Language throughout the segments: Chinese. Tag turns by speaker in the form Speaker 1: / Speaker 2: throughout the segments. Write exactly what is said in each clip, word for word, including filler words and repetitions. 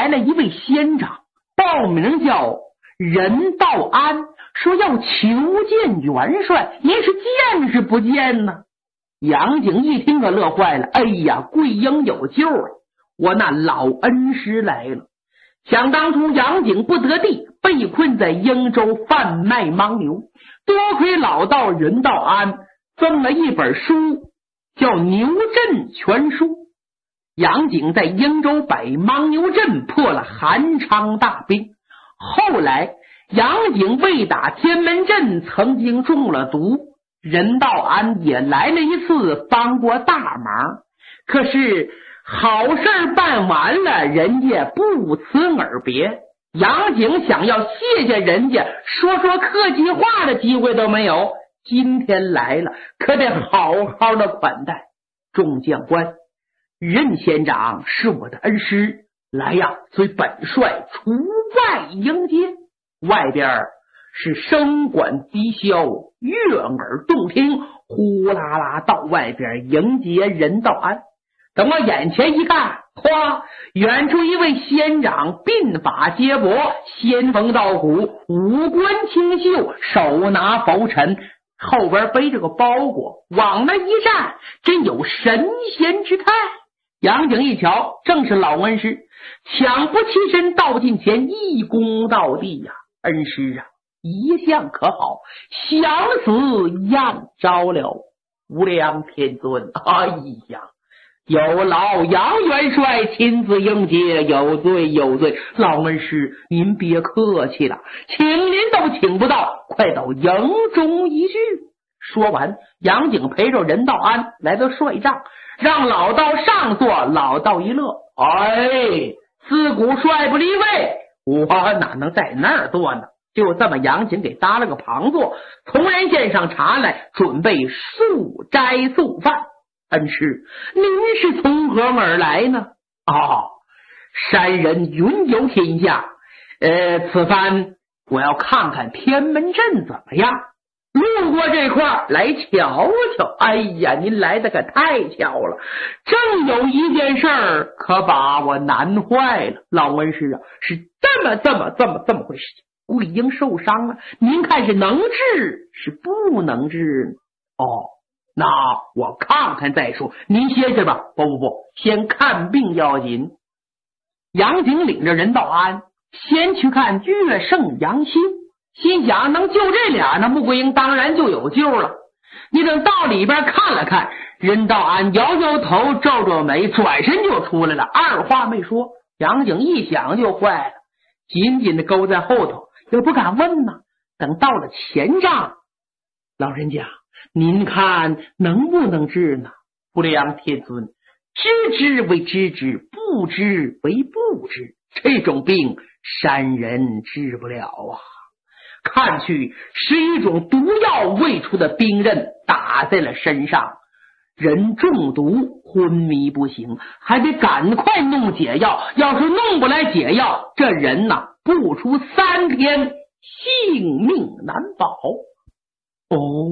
Speaker 1: 来了一位仙长，报名叫任道安，说要求见元帅，也是见是不见呢。杨景一听可乐坏了，哎呀，桂英有救啊，我那老恩师来了。想当初杨景不得地，被困在英州贩卖牦牛，多亏老道任道安赠了一本书，叫《牛阵全书》。杨景在英州北牦牛阵破了韩昌大兵，后来杨景为打天门阵曾经中了毒，任道安也来了一次帮过大忙，可是好事办完了，人家不辞而别。杨景想要谢谢人家，说说客气话的机会都没有，今天来了可得好好的款待。众将官，任县长是我的恩师，来呀，随本帅出外迎接。外边是声管低箫，悦耳动听，呼啦啦到外边迎接任道安。等我眼前一看，哗，远处一位仙长，鬓发皆帛，仙风道骨，五官清秀，手拿拂尘，后边背着个包裹，往那一站，真有神仙之态。杨景一瞧，正是老恩师，抢不起身，道近前一躬到地呀、啊，恩师啊，一向可好，想死样招了。无量天尊，哎呀，有劳杨元帅亲自迎接，有罪有罪，老恩师您别客气了，请您都请不到，快到营中一叙。说完，杨景陪着任道安来到帅帐，让老道上座。老道一乐，哎，自古帅不离位，我哪能在那儿坐呢？就这么，杨景给搭了个旁座，从人献上茶来，准备素斋素饭。恩师，您是从何而来呢？哦，山人云游天下，呃，此番我要看看天门阵怎么样，路过这块来瞧瞧。哎呀，您来的可太巧了，正有一件事儿可把我难坏了。老恩师啊，是这么这么这么这么回事情，桂英受伤了，您看是能治是不能治呢？哦，那我看看再说，您歇歇吧。不不不，先看病要紧。杨景领着任道安先去看岳胜、杨兴，心想能救这俩，那穆桂英当然就有救了。你等到里边看了看，任道安摇摇头，皱皱眉，转身就出来了，二话没说。杨景一想就坏了，紧紧的勾在后头，也不敢问呢。等到了前帐，老人家您看能不能治呢？不良天尊，知之为知之，不知为不知，这种病山人治不了啊。看去是一种毒药喂出的兵刃打在了身上，人中毒昏迷不醒，还得赶快弄解药，要是弄不来解药，这人呐不出三天性命难保。哦，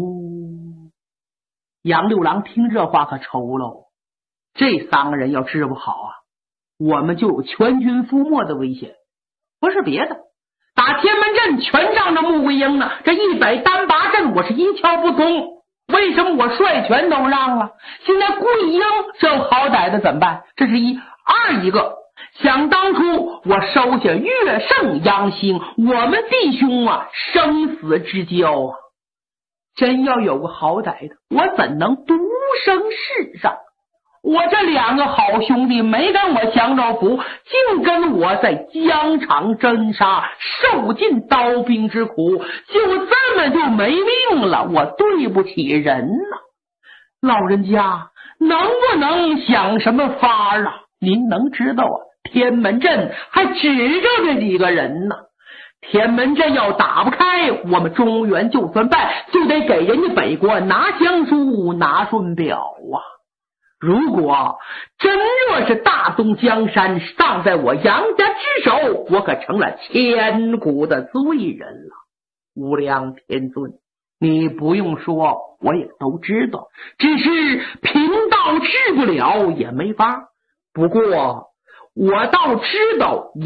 Speaker 1: 杨六郎听这话可愁喽，这三个人要治不好啊，我们就有全军覆没的危险。不是别的，打天门阵全仗着穆桂英呢，这一百单拔阵我是一窍不通，为什么我帅权都让了？现在桂英这好歹的怎么办？这是一。二一个，想当初我收下岳胜、杨兴，我们弟兄啊生死之交啊，真要有个好歹的，我怎能独生世上？我这两个好兄弟没跟我享着福，竟跟我在疆场征杀，受尽刀兵之苦，就这么就没命了，我对不起人呐、啊！老人家能不能想什么法啊？您能知道啊？天门阵还指着这几个人呢。天门阵要打不开，我们中原就算败，就得给人家北国拿降书拿顺表啊。如果真若是大东江山丧在我杨家之手，我可成了千古的罪人了。无量天尊，你不用说，我也都知道，只是贫道治不了也没法。不过我倒知道